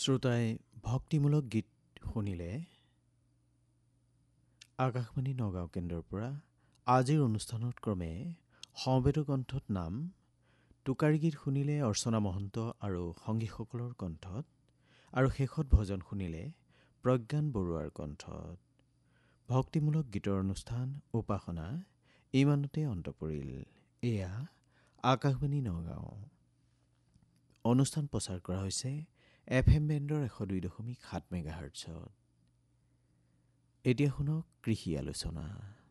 শ্ৰোতাই ভক্তিমূলক গীত শুনিলে আকাশবাণী নগাঁও কেন্দ্ৰৰ পৰা আজিৰ অনুষ্ঠানত ক্ৰমে সমবেত কণ্ঠত নাম, টোকাৰী গীত শুনিলে অৰ্চনা মহন্ত আৰু সংগীসকলৰ কণ্ঠত, আৰু শেষত ভজন শুনিলে প্ৰজ্ঞান বৰুৱাৰ কণ্ঠত। ভক্তিমূলক গীতৰ অনুষ্ঠান উপাসনা ইমানতে অন্ত পৰিল। এয়া আকাশবাণী নগাঁও। অনুষ্ঠান প্ৰচাৰ কৰা হৈছে FM বেণ্ডৰ 102.7 মেগাহাৰ্টছত। এতিয়া শুনক কৃষি আলোচনা।